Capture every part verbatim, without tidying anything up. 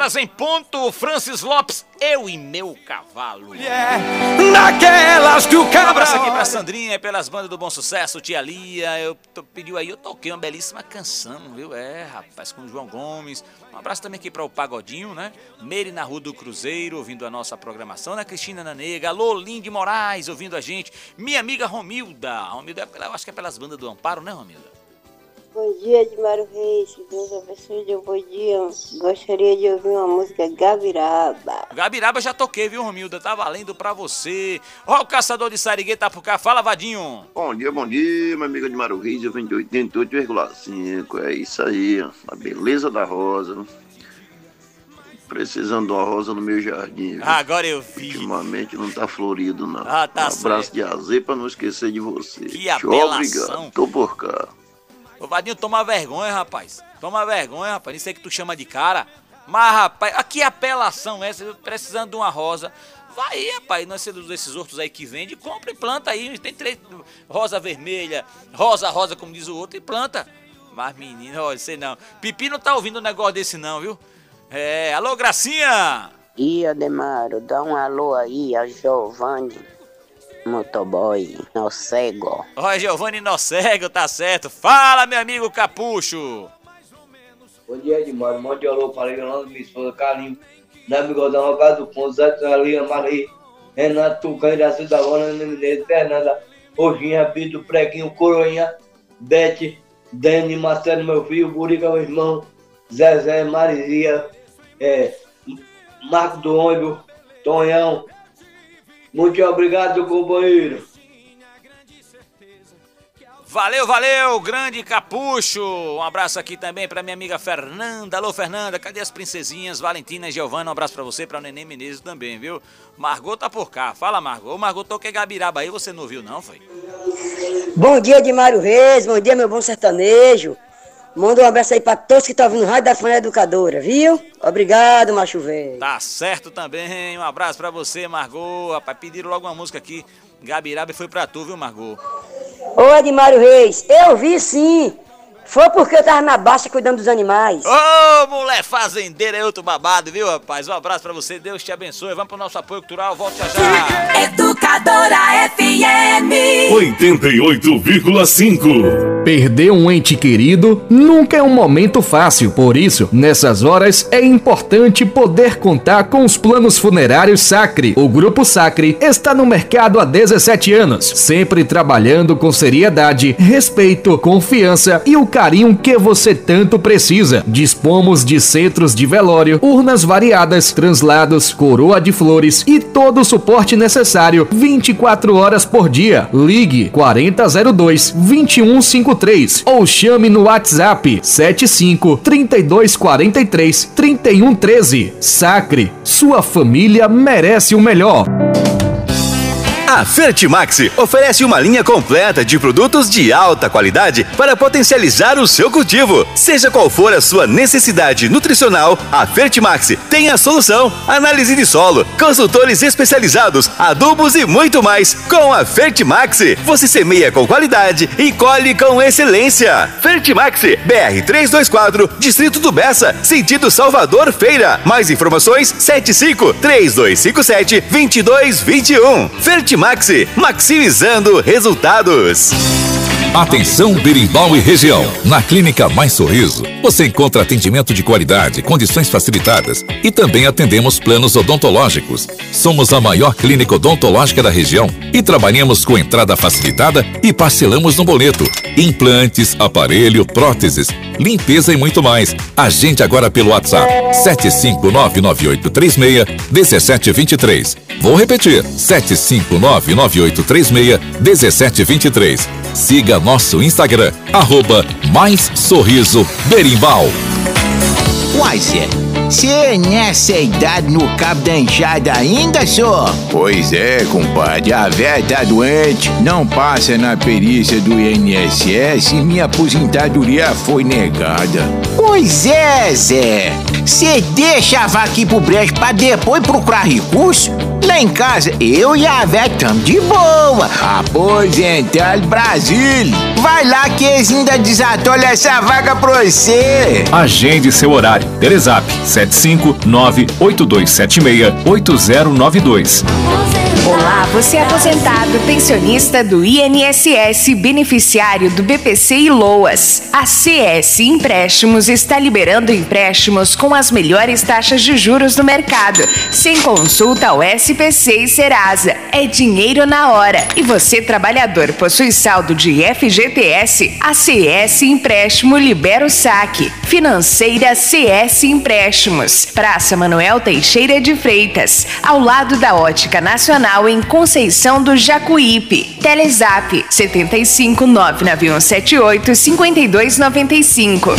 horas em ponto, Francis Lopes, eu e meu cavalo. Yeah, naquelas que o cabra... Um abraço aqui pra Sandrinha, pelas bandas do Bom Sucesso, Tia Lia, eu tô, pediu aí, eu toquei uma belíssima canção, viu? É, rapaz, com o João Gomes. Um abraço também aqui para o Pagodinho, né? Meire na Rua do Cruzeiro, ouvindo a nossa programação, né? Cristina Nanega, alô, Linde Moraes, ouvindo a gente. Minha amiga Romilda, Romilda, eu acho que é pelas bandas do Amparo, né, Romilda? Bom dia, Edmário Reis, que Deus abençoe, de um bom dia. Gostaria de ouvir uma música Gabiraba. Gabiraba já toquei, viu, Romilda? Tá valendo pra você. Ó, o Caçador de Sariguê tá por cá. Fala, Vadinho. Bom dia, bom dia, minha amiga Edmário Reis, eu venho de oitenta e oito vírgula cinco. É isso aí, ó, a beleza da rosa. Precisando de uma rosa no meu jardim. Viu? Agora eu vi. Ultimamente não tá florido, não. Ah, tá um abraço certo. de azeite pra não esquecer de você. Que Tchau, apelação. obrigado. Tô por cá. Ô, Vadinho, toma vergonha, rapaz. Toma vergonha, rapaz. Isso aí que tu chama de cara. Mas, rapaz, aqui apelação essa, precisando de uma rosa. Vai aí, rapaz, nós somos desses outros aí que vende, compra e planta aí. Tem três, rosa vermelha, rosa, rosa, como diz o outro, e planta. Mas, menino, olha, sei não. Pipi não tá ouvindo um negócio desse não, viu? É, alô, Gracinha. E Ademaro, dá um alô aí a Giovanni Motoboy, no cego. Ó, Giovanni Nocego, tá certo. Fala, meu amigo Capucho. Bom dia, Edmário. Mande alô para Leonardo, minha esposa Carinho, na Bigodão, Roca do Ponto, Zé Thalia, Maria, Renato Tucano, Iraci da Ona, Mineiro, Fernanda, Roginha, Pito, Prequinho, Coronha, Bete, Dani, Marcelo, meu filho, Burica, meu irmão, Zezé, Maria, é, Marco do Ônibus, Tonhão. Muito obrigado, companheiro. Valeu, valeu, grande Capucho. Um abraço aqui também pra minha amiga Fernanda. Alô, Fernanda, cadê as princesinhas? Valentina e Giovana, um abraço pra você, pra o Neném Menezes também, viu? Margot tá por cá. Fala, Margot. Ô, Margot, toquei Gabiraba aí, você não ouviu não, foi? Bom dia, Edmário Reis. Bom dia, meu bom sertanejo. Manda um abraço aí pra todos que estão ouvindo o Rádio da Folha Educadora, viu? Obrigado, macho velho. Tá certo também. Um abraço pra você, Margot. Rapaz, pediram logo uma música aqui. Gabiraba foi pra tu, viu, Margot? Ô, Edmário Reis, eu vi sim. Foi porque eu tava na baixa cuidando dos animais. Ô, oh, mulher fazendeira, é outro babado, viu, rapaz? Um abraço pra você, Deus te abençoe. Vamos pro nosso apoio cultural, volte já já. Educadora F M oitenta e oito vírgula cinco. Perder um ente querido nunca é um momento fácil. Por isso, nessas horas, é importante poder contar com os planos funerários Sacre. O Grupo Sacre está no mercado há dezessete anos, sempre trabalhando com seriedade, respeito, confiança e o carinho que você tanto precisa. Dispomos de centros de velório, urnas variadas, translados, coroa de flores e todo o suporte necessário vinte e quatro horas por dia. Ligue quarenta zero dois, vinte e um cinquenta e três ou chame no WhatsApp sete cinco, trinta e dois, quarenta e três, trinta e um treze. Sacre, sua família merece o melhor. A Fertimax oferece uma linha completa de produtos de alta qualidade para potencializar o seu cultivo. Seja qual for a sua necessidade nutricional, a Fertimax tem a solução. Análise de solo, consultores especializados, adubos e muito mais. Com a Fertimax, você semeia com qualidade e colhe com excelência. Fertimax, B R trezentos e vinte e quatro, Distrito do Bessa, sentido Salvador Feira. Mais informações, sete cinco, três dois cinco sete, dois dois dois um. Fertimax, maximizando resultados. Atenção Berimbau e região. Na Clínica Mais Sorriso, você encontra atendimento de qualidade, condições facilitadas e também atendemos planos odontológicos. Somos a maior clínica odontológica da região e trabalhamos com entrada facilitada e parcelamos no boleto. Implantes, aparelho, próteses, limpeza e muito mais. Agende agora pelo WhatsApp sete cinco nove nove oito três seis, um sete dois três. Vou repetir, sete cinco nove nove oito três seis, um sete dois três. Siga nosso Instagram, arroba Mais Sorriso Berimbau. Uai, Zé, você nessa idade no cabo da enxada ainda, só? Pois é, compadre, a véia tá doente, não passa na perícia do I N S S e minha aposentadoria foi negada. Pois é, Zé, Você deixa a vaca ir pro brejo pra depois procurar recurso? Lá em casa, eu e a véia tamo de boa. Aposentado Brasil. Vai lá que eles ainda desatolham essa vaga pra você. Agende seu horário. Telezap sete cinco nove oito dois sete seis oito zero nove dois. Olá, você é aposentado, pensionista do I N S S, beneficiário do B P C e Loas. A C S Empréstimos está liberando empréstimos com as melhores taxas de juros do mercado, sem consulta ao S P C e Serasa. É dinheiro na hora. E você, trabalhador, possui saldo de F G T S? A C S Empréstimo libera o saque. Financeira C S Empréstimos. Praça Manuel Teixeira de Freitas, ao lado da Ótica Nacional, em Conceição do Jacuípe. Telezap setenta e cinco, nove nove um sete oito, cinco dois nove cinco.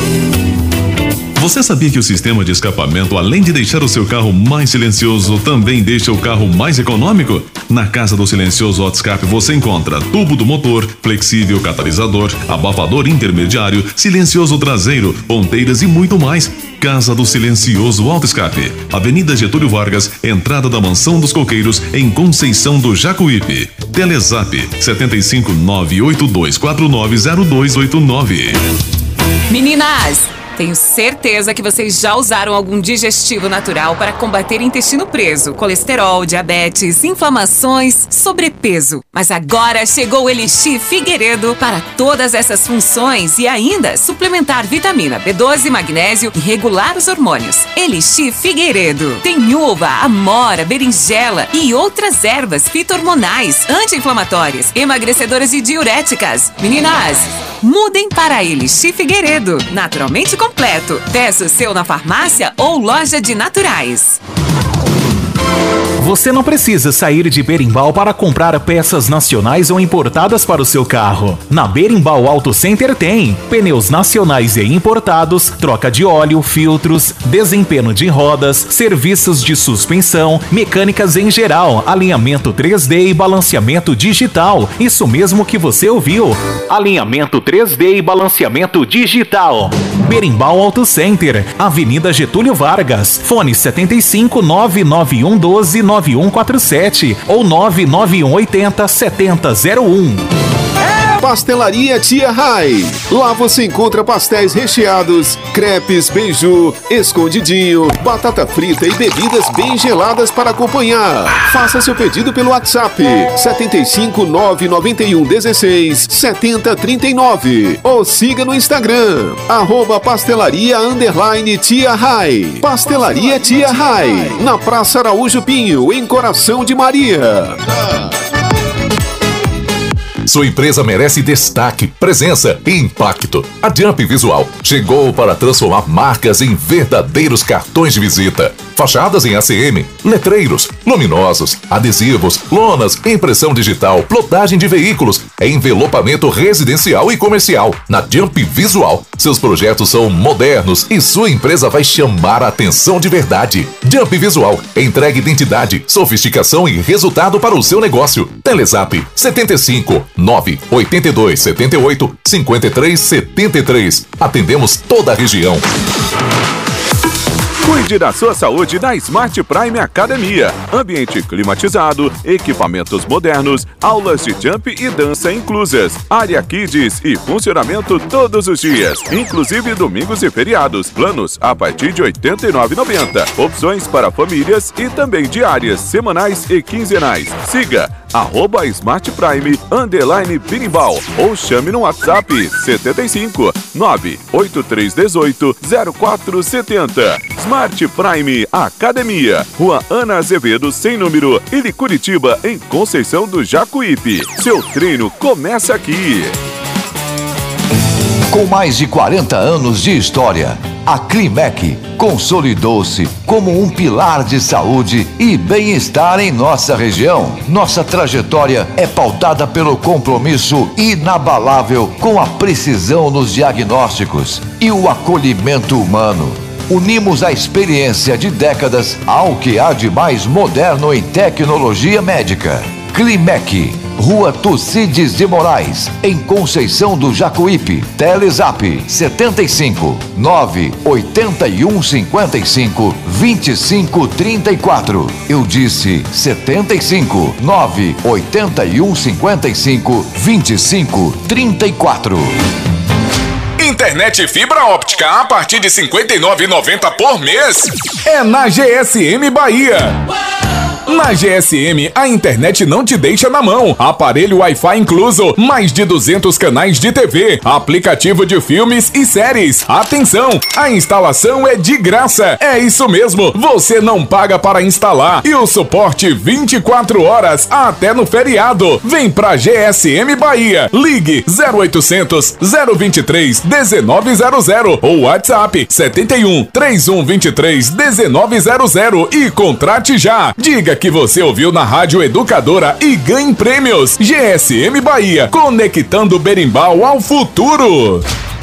Você sabia que o sistema de escapamento, além de deixar o seu carro mais silencioso, também deixa o carro mais econômico? Na Casa do Silencioso Autoscape você encontra tubo do motor, flexível catalisador, abafador intermediário, silencioso traseiro, ponteiras e muito mais. Casa do Silencioso Autoscape, Avenida Getúlio Vargas, entrada da Mansão dos Coqueiros, em Conceição do Jacuípe. Telezap setenta e cinco, nove oito dois quatro nove zero dois oito nove. Meninas, tenho certeza que vocês já usaram algum digestivo natural para combater intestino preso, colesterol, diabetes, inflamações, sobrepeso. Mas agora chegou o Elixir Figueiredo para todas essas funções e ainda suplementar vitamina B doze, magnésio e regular os hormônios. Elixir Figueiredo tem uva, amora, berinjela e outras ervas fito-hormonais, anti-inflamatórias, emagrecedoras e diuréticas. Meninas, mudem para Elixir Figueiredo, naturalmente completo. Peça o seu na farmácia ou loja de naturais. Você não precisa sair de Berimbau para comprar peças nacionais ou importadas para o seu carro. Na Berimbau Auto Center tem pneus nacionais e importados, troca de óleo, filtros, desempenho de rodas, serviços de suspensão, mecânicas em geral, alinhamento três D e balanceamento digital. Isso mesmo que você ouviu. Alinhamento três D e balanceamento digital. Berimbau Auto Center, Avenida Getúlio Vargas, fone setenta e cinco, nove nove um doze, nove um quatro sete ou nove nove um oitenta, setenta zero um. Pastelaria Tia Rai. Lá você encontra pastéis recheados, crepes, beiju, escondidinho, batata frita e bebidas bem geladas para acompanhar. Faça seu pedido pelo WhatsApp setenta e cinco, nove nove um, dezesseis, setenta trinta e nove ou siga no Instagram arroba pastelaria underline Tia Rai. Pastelaria Tia Rai, na Praça Araújo Pinho, em Coração de Maria. Sua empresa merece destaque, presença e impacto. A Jump Visual chegou para transformar marcas em verdadeiros cartões de visita. Fachadas em A C M, letreiros, luminosos, adesivos, lonas, impressão digital, plotagem de veículos, envelopamento residencial e comercial. Na Jump Visual, seus projetos são modernos e sua empresa vai chamar a atenção de verdade. Jump Visual entrega identidade, sofisticação e resultado para o seu negócio. Telezap setenta e cinco, nove oito dois sete oito, cinco três sete três. Atendemos toda a região. Cuide da sua saúde na Smart Prime Academia. Ambiente climatizado, equipamentos modernos, aulas de jump e dança inclusas, área kids e funcionamento todos os dias, inclusive domingos e feriados. Planos a partir de oitenta e nove reais e noventa centavos. Opções para famílias e também diárias, semanais e quinzenais. Siga arroba Smart Prime underline Birimbau ou chame no WhatsApp setenta e cinco, nove oito três um oito, zero quatro sete zero. Smart Prime Academia, Rua Ana Azevedo, sem número, Ili Curitiba, em Conceição do Jacuípe. Seu treino começa aqui. Com mais de quarenta anos de história, a Climec consolidou-se como um pilar de saúde e bem-estar em nossa região. Nossa trajetória é pautada pelo compromisso inabalável com a precisão nos diagnósticos e o acolhimento humano. Unimos a experiência de décadas ao que há de mais moderno em tecnologia médica. Climec, Rua Tucídides de Moraes, em Conceição do Jacuípe. Telezap setenta e cinco, nove oitenta e um cinquenta e cinco, vinte e cinco trinta e quatro. Eu disse setenta e cinco, nove oitenta e um cinquenta e cinco, vinte e cinco trinta e quatro. Internet fibra óptica a partir de cinquenta e nove reais e noventa centavos por mês. É na G S M Bahia. Na G S M, a internet não te deixa na mão. Aparelho Wi-Fi incluso, mais de duzentos canais de T V, aplicativo de filmes e séries. Atenção, a instalação é de graça. É isso mesmo, você não paga para instalar. E o suporte vinte e quatro horas, até no feriado. Vem pra G S M Bahia. Ligue zero oitocentos, zero vinte e três, dezenove zero zero ou WhatsApp setenta e um, trinta e um vinte e três, dezenove zero zero e contrate já. Diga que você ouviu na Rádio Educadora e ganhe prêmios. G S M Bahia, conectando Berimbau ao futuro.